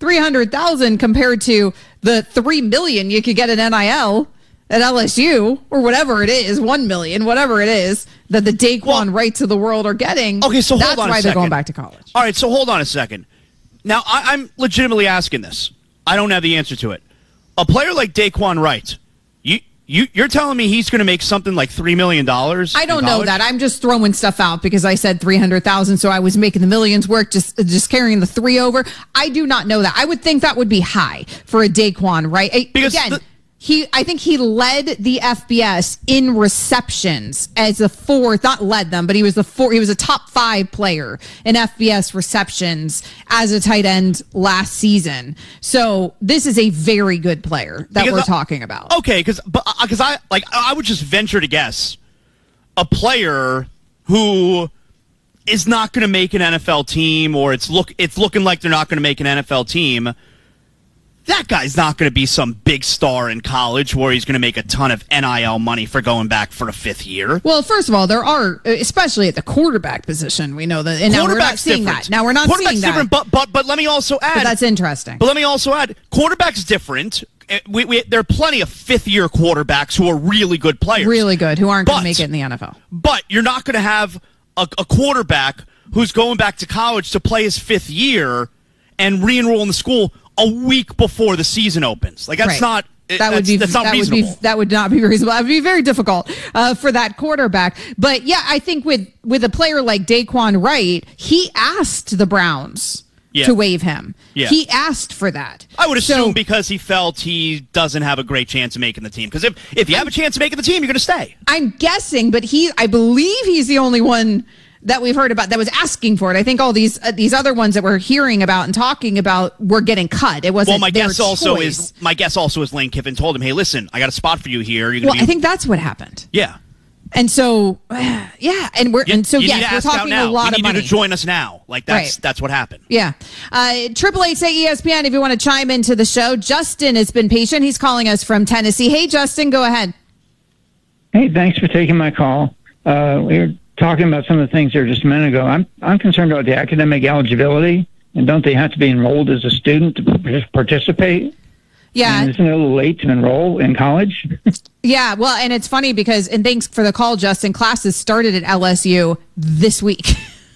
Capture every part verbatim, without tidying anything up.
three hundred thousand compared to the three million you could get at N I L at L S U or whatever it is, one million, whatever it is that the Daquan well, Wrights of the world are getting. Okay, so hold that's on a why second. They're going back to college. All right, so hold on a second. Now, I, I'm legitimately asking this. I don't have the answer to it. A player like Daquan Wright, you, you, you're telling me he's going to make something like three million dollars? I don't know that. I'm just throwing stuff out because I said three hundred thousand dollars, so I was making the millions work, just just carrying the three over. I do not know that. I would think that would be high for a Daquan, right? Because Again, the- He, I think he led the F B S in receptions as a fourth, not led them, but he was the four, he was a top five player in F B S receptions as a tight end last season. So this is a very good player that because we're I, talking about. Okay, because but because I like I would just venture to guess a player who is not going to make an N F L team, or it's look it's looking like they're not going to make an N F L team. That guy's not going to be some big star in college where he's going to make a ton of N I L money for going back for a fifth year. Well, first of all, there are, especially at the quarterback position, we know that. And now we're not seeing different. that. Now we're not Quarterback's seeing that. different, but, but, but let me also add. But that's interesting. But let me also add, quarterback's different. We, we, there are plenty of fifth-year quarterbacks who are really good players. Really good, who aren't going to make it in the N F L. But you're not going to have a, a quarterback who's going back to college to play his fifth year and re-enroll in the school a week before the season opens. Like, that's right. not... That that's, would be that's not that reasonable. would be that would not be reasonable. That would be very difficult uh, for that quarterback. But yeah, I think with with a player like Daquan Wright, he asked the Browns yeah. to waive him. Yeah. He asked for that. I would assume so, because he felt he doesn't have a great chance of making the team. Because if if you have a chance of making the team, you're going to stay. I'm guessing, but he, I believe he's the only one that we've heard about that was asking for it. I think all these uh, these other ones that we're hearing about and talking about were getting cut. It wasn't. Well, my their guess also choice. is my guess also is Lane Kiffin told him, "Hey, listen, I got a spot for you here." You're gonna well, be- I think that's what happened. Yeah. And so, uh, yeah, and we're You, and so you yes, we're talking a lot we of need money. you to join us now. Like that's Right. that's what happened. Yeah. Triple eight say E S P N if you want to chime into the show. Justin has been patient. He's calling us from Tennessee. Hey, Justin, go ahead. Hey, thanks for taking my call. Uh, we were talking about some of the things there just a minute ago. I'm I'm concerned about the academic eligibility, and don't they have to be enrolled as a student to participate? Yeah. And isn't it a little late to enroll in college? Yeah, well, and it's funny because, and thanks for the call, Justin, classes started at L S U this week.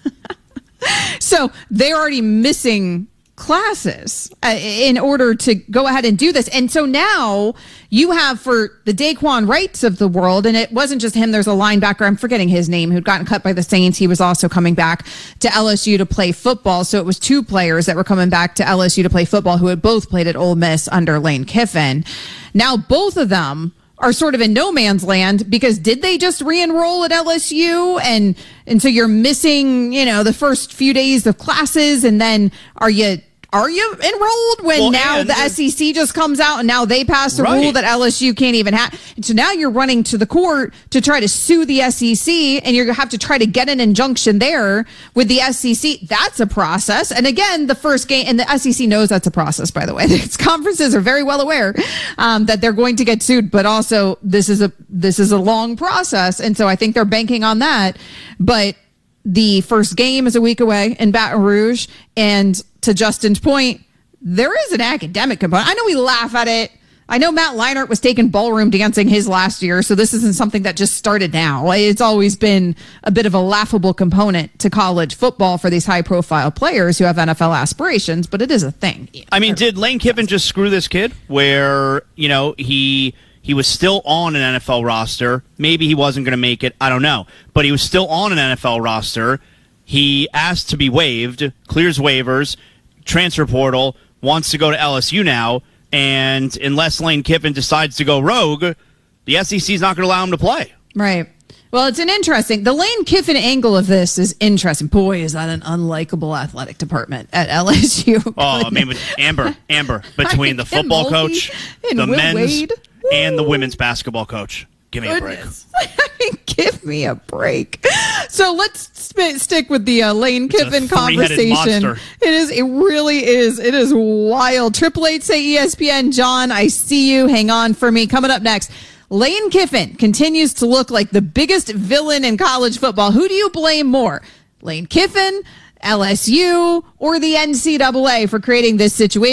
So they're already missing classes uh, in order to go ahead and do this. And so now you have for the Daquan Wrights of the world, and it wasn't just him, there's a linebacker, I'm forgetting his name, who'd gotten cut by the Saints. He was also coming back to L S U to play football. So it was two players that were coming back to L S U to play football who had both played at Ole Miss under Lane Kiffin. Now both of them are sort of in no man's land because did they just re-enroll at L S U? And, and so you're missing, you know, the first few days of classes. And then are you, are you enrolled when well, now the S E C just comes out and now they pass a right. rule that L S U can't even have. And so now you're running to the court to try to sue the S E C and you're going to have to try to get an injunction there with the S E C. That's a process. And again, the first game, and the S E C knows that's a process, by the way. Its conferences are very well aware um, that they're going to get sued, but also this is a, this is a long process. And so I think they're banking on that. But the first game is a week away in Baton Rouge. And to Justin's point, there is an academic component. I know we laugh at it. I know Matt Leinart was taking ballroom dancing his last year, so this isn't something that just started now. It's always been a bit of a laughable component to college football for these high-profile players who have N F L aspirations, but it is a thing. I mean, did Lane Kiffin just screw this kid where, you know, he... He was still on an N F L roster. Maybe he wasn't going to make it. I don't know. But he was still on an N F L roster. He asked to be waived, clears waivers, transfer portal, wants to go to L S U now. And unless Lane Kiffin decides to go rogue, the S E C is not going to allow him to play. Right. Well, it's an interesting, the Lane Kiffin angle of this is interesting. Boy, is that an unlikable athletic department at L S U. Oh, I mean, with Amber, Amber, between the football coach, the Will men's, Wade. and the women's basketball coach. Give me Goodness. a break. I mean, give me a break. So let's sp- stick with the uh, Lane Kiffin conversation. Monster. It is. It really is. It is wild. Triple eight say E S P N. John, I see you. Hang on for me. Coming up next, Lane Kiffin continues to look like the biggest villain in college football. Who do you blame more, Lane Kiffin, L S U, or the N C double A for creating this situation?